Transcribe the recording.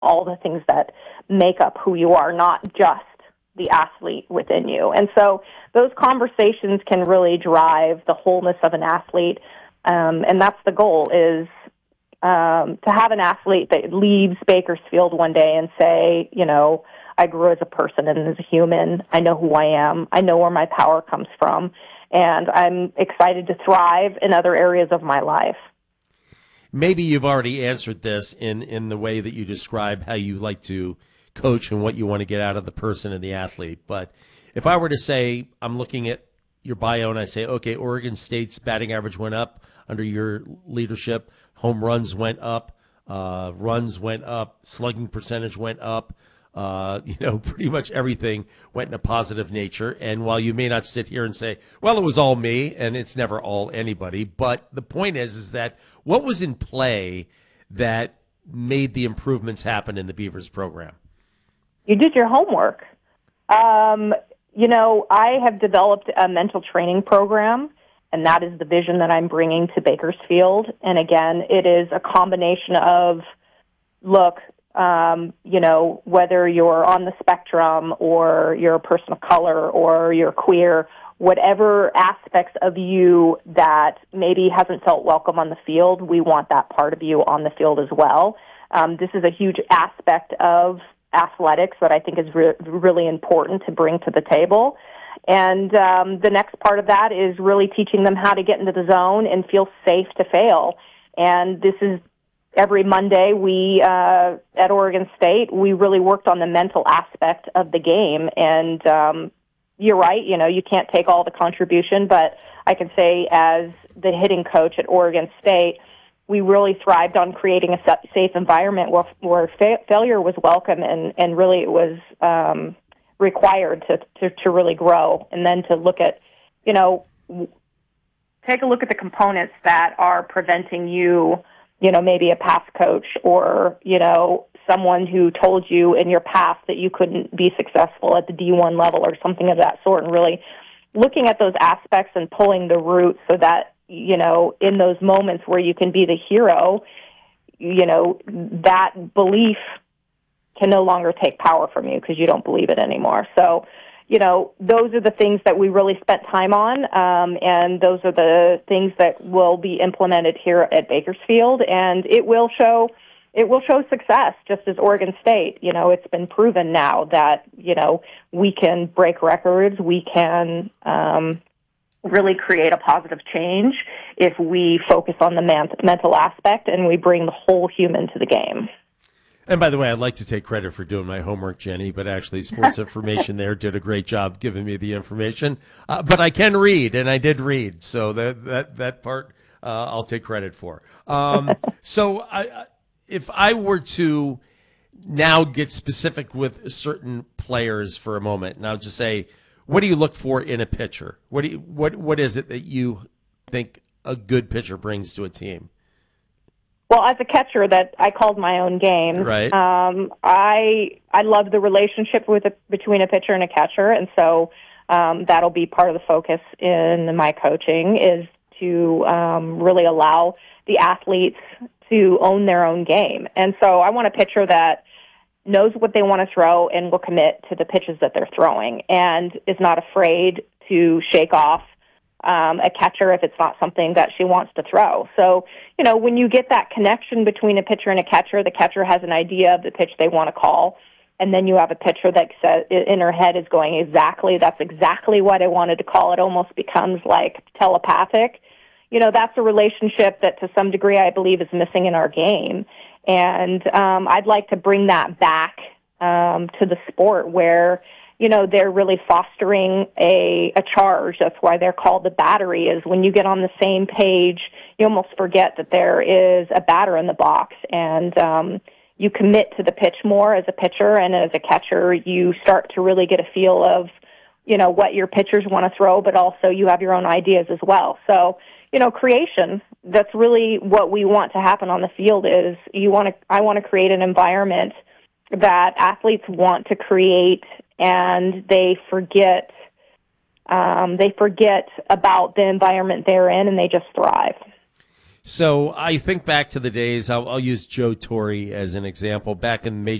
all the things that make up who you are, not just the athlete within you. And so those conversations can really drive the wholeness of an athlete. And that's the goal, is to have an athlete that leaves Bakersfield one day and say, I grew as a person and as a human. I know who I am. I know where my power comes from. And I'm excited to thrive in other areas of my life. Maybe you've already answered this in the way that you describe how you like to coach and what you want to get out of the person and the athlete. But if I were to say, I'm looking at your bio and I say, okay, Oregon State's batting average went up under your leadership, home runs went up, runs went up, slugging percentage went up, pretty much everything went in a positive nature. And while you may not sit here and say, well, it was all me, and it's never all anybody, but the point is that what was in play that made the improvements happen in the Beavers program? You did your homework. I have developed a mental training program, and that is the vision that I'm bringing to Bakersfield. And again, it is a combination of, whether you're on the spectrum or you're a person of color or you're queer, whatever aspects of you that maybe hasn't felt welcome on the field, we want that part of you on the field as well. This is a huge aspect of athletics that I think is really important to bring to the table. And the next part of that is really teaching them how to get into the zone and feel safe to fail. And this is every Monday we at Oregon State, we really worked on the mental aspect of the game. And you're right, you can't take all the contribution, but I can say as the hitting coach at Oregon State, we really thrived on creating a safe environment where failure was welcome and really it was required to really grow. And then to look at, take a look at the components that are preventing you, maybe a past coach or, someone who told you in your past that you couldn't be successful at the D1 level or something of that sort, and really looking at those aspects and pulling the root so that, in those moments where you can be the hero, that belief can no longer take power from you because you don't believe it anymore. So, those are the things that we really spent time on, and those are the things that will be implemented here at Bakersfield, and it will show success, just as Oregon State. It's been proven now that, we can break records, we can really create a positive change if we focus on the mental aspect and we bring the whole human to the game. And by the way, I'd like to take credit for doing my homework, Jenny, but actually Sports Information there did a great job giving me the information. But I can read, and I did read, so that part I'll take credit for. So if I were to now get specific with certain players for a moment, and I'll just say, what do you look for in a pitcher? What is it that you think a good pitcher brings to a team? Well, as a catcher, that I called my own game. Right. I love the relationship between a pitcher and a catcher, and so that'll be part of the focus in my coaching is to really allow the athletes to own their own game. And so I want a pitcher that knows what they want to throw and will commit to the pitches that they're throwing and is not afraid to shake off a catcher if it's not something that she wants to throw. So, when you get that connection between a pitcher and a catcher, the catcher has an idea of the pitch they want to call, and then you have a pitcher that says, in her head is going, that's exactly what I wanted to call. It almost becomes like telepathic. That's a relationship that to some degree I believe is missing in our game. And I'd like to bring that back to the sport where, they're really fostering a charge. That's why they're called the battery, is when you get on the same page, you almost forget that there is a batter in the box. And you commit to the pitch more as a pitcher, and as a catcher, you start to really get a feel of, what your pitchers want to throw, but also you have your own ideas as well. So, creation, that's really what we want to happen on the field is I want to create an environment that athletes want to create, and they forget about the environment they're in, and they just thrive. So I think back to the days. I'll use Joe Torre as an example. Back in Major